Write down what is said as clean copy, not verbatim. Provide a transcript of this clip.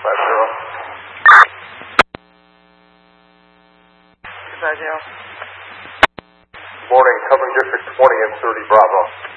5-0. Morning, covering District 20 and 30 Bravo.